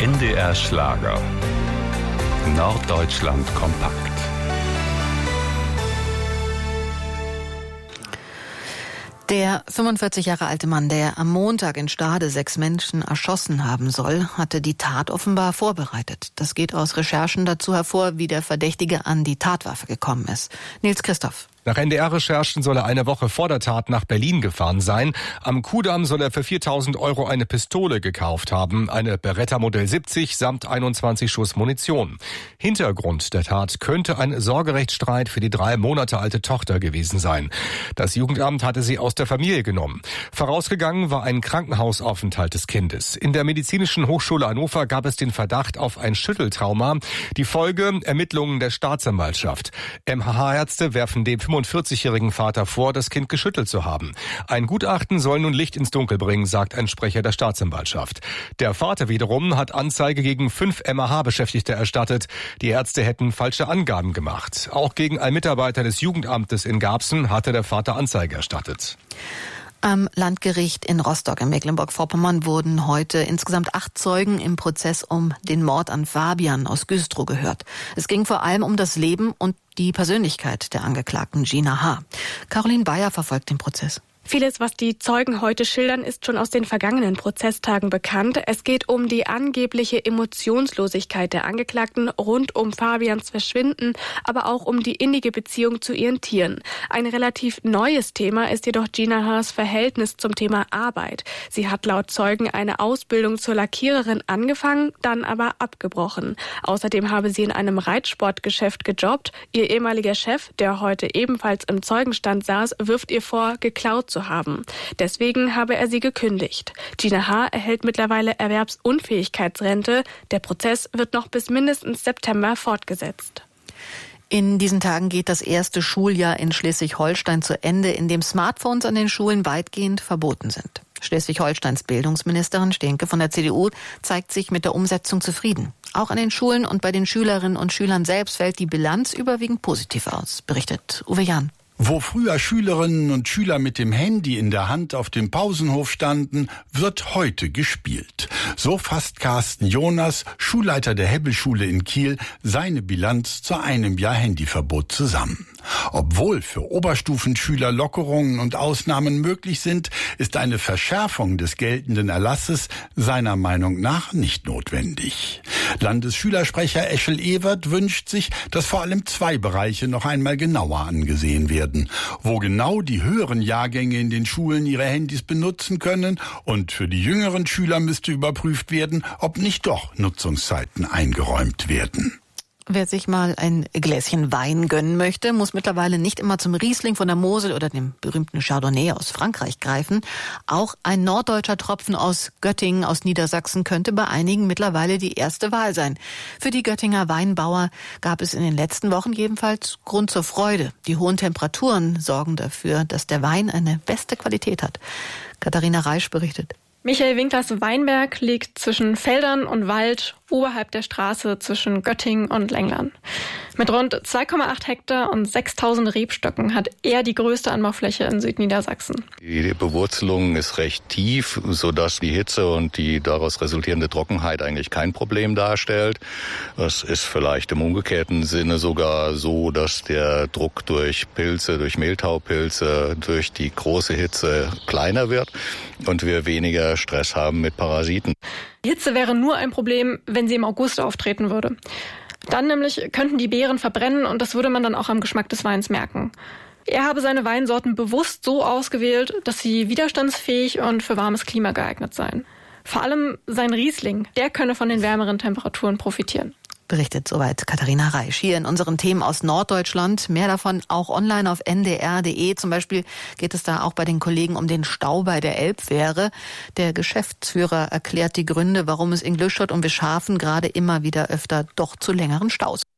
NDR Schlager. Norddeutschland kompakt. Der 45 Jahre alte Mann, der am Montag in Stade 6 Menschen erschossen haben soll, hatte die Tat offenbar vorbereitet. Das geht aus Recherchen dazu hervor, wie der Verdächtige an die Tatwaffe gekommen ist. Nils Christoph. Nach NDR-Recherchen soll er eine Woche vor der Tat nach Berlin gefahren sein. Am Kudamm soll er für 4.000 € eine Pistole gekauft haben, eine Beretta Modell 70 samt 21 Schuss Munition. Hintergrund der Tat könnte ein Sorgerechtsstreit für die 3 Monate alte Tochter gewesen sein. Das Jugendamt hatte sie aus der Familie genommen. Vorausgegangen war ein Krankenhausaufenthalt des Kindes. In der Medizinischen Hochschule Hannover gab es den Verdacht auf ein Schütteltrauma. Die Folge: Ermittlungen der Staatsanwaltschaft. MHH-Ärzte werfen dem 45-jährigen Vater vor, das Kind geschüttelt zu haben. Ein Gutachten soll nun Licht ins Dunkel bringen, sagt ein Sprecher der Staatsanwaltschaft. Der Vater wiederum hat Anzeige gegen 5 MHH-Beschäftigte erstattet. Die Ärzte hätten falsche Angaben gemacht. Auch gegen einen Mitarbeiter des Jugendamtes in Garbsen hatte der Vater Anzeige erstattet. Am Landgericht in Rostock in Mecklenburg-Vorpommern wurden heute insgesamt 8 Zeugen im Prozess um den Mord an Fabian aus Güstrow gehört. Es ging vor allem um das Leben und die Persönlichkeit der Angeklagten Gina H. Caroline Bayer verfolgt den Prozess. Vieles, was die Zeugen heute schildern, ist schon aus den vergangenen Prozesstagen bekannt. Es geht um die angebliche Emotionslosigkeit der Angeklagten rund um Fabians Verschwinden, aber auch um die innige Beziehung zu ihren Tieren. Ein relativ neues Thema ist jedoch Gina H.'s Verhältnis zum Thema Arbeit. Sie hat laut Zeugen eine Ausbildung zur Lackiererin angefangen, dann aber abgebrochen. Außerdem habe sie in einem Reitsportgeschäft gejobbt. Ihr ehemaliger Chef, der heute ebenfalls im Zeugenstand saß, wirft ihr vor, geklaut zu haben. Deswegen habe er sie gekündigt. Gina H. erhält mittlerweile Erwerbsunfähigkeitsrente. Der Prozess wird noch bis mindestens September fortgesetzt. In diesen Tagen geht das erste Schuljahr in Schleswig-Holstein zu Ende, in dem Smartphones an den Schulen weitgehend verboten sind. Schleswig-Holsteins Bildungsministerin Stehnke von der CDU zeigt sich mit der Umsetzung zufrieden. Auch an den Schulen und bei den Schülerinnen und Schülern selbst fällt die Bilanz überwiegend positiv aus, berichtet Uwe Jahn. Wo früher Schülerinnen und Schüler mit dem Handy in der Hand auf dem Pausenhof standen, wird heute gespielt. So fasst Carsten Jonas, Schulleiter der Hebbelschule in Kiel, seine Bilanz zu einem Jahr Handyverbot zusammen. Obwohl für Oberstufenschüler Lockerungen und Ausnahmen möglich sind, ist eine Verschärfung des geltenden Erlasses seiner Meinung nach nicht notwendig. Landesschülersprecher Eschel-Ewert wünscht sich, dass vor allem 2 Bereiche noch einmal genauer angesehen werden. Wo genau die höheren Jahrgänge in den Schulen ihre Handys benutzen können, und für die jüngeren Schüler müsste überprüft werden, ob nicht doch Nutzungszeiten eingeräumt werden. Wer sich mal ein Gläschen Wein gönnen möchte, muss mittlerweile nicht immer zum Riesling von der Mosel oder dem berühmten Chardonnay aus Frankreich greifen. Auch ein norddeutscher Tropfen aus Göttingen, aus Niedersachsen, könnte bei einigen mittlerweile die erste Wahl sein. Für die Göttinger Weinbauer gab es in den letzten Wochen jedenfalls Grund zur Freude. Die hohen Temperaturen sorgen dafür, dass der Wein eine beste Qualität hat. Katharina Reisch berichtet. Michael Winklers Weinberg liegt zwischen Feldern und Wald, oberhalb der Straße zwischen Göttingen und Lenglern. Mit rund 2,8 Hektar und 6.000 Rebstöcken hat er die größte Anbaufläche in Südniedersachsen. Die Bewurzelung ist recht tief, sodass die Hitze und die daraus resultierende Trockenheit eigentlich kein Problem darstellt. Es ist vielleicht im umgekehrten Sinne sogar so, dass der Druck durch Pilze, durch Mehltaupilze, durch die große Hitze kleiner wird und wir weniger Stress haben mit Parasiten. Die Hitze wäre nur ein Problem, wenn sie im August auftreten würde. Dann nämlich könnten die Beeren verbrennen und das würde man dann auch am Geschmack des Weins merken. Er habe seine Weinsorten bewusst so ausgewählt, dass sie widerstandsfähig und für warmes Klima geeignet seien. Vor allem sein Riesling, der könne von den wärmeren Temperaturen profitieren. Berichtet soweit Katharina Reisch hier in unseren Themen aus Norddeutschland. Mehr davon auch online auf ndr.de. Zum Beispiel geht es da auch bei den Kollegen um den Stau bei der Elbfähre. Der Geschäftsführer erklärt die Gründe, warum es in Glüsschott und Bischhafen gerade immer wieder öfter doch zu längeren Staus